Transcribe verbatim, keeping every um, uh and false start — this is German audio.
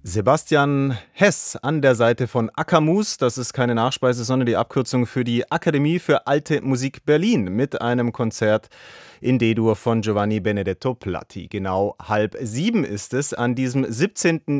Sebastian Hess an der Seite von Akamus, das ist keine Nachspeise, sondern die Abkürzung für die Akademie für Alte Musik Berlin mit einem Konzert in D-Dur von Giovanni Benedetto Platti. Genau halb sieben ist es an diesem siebzehnten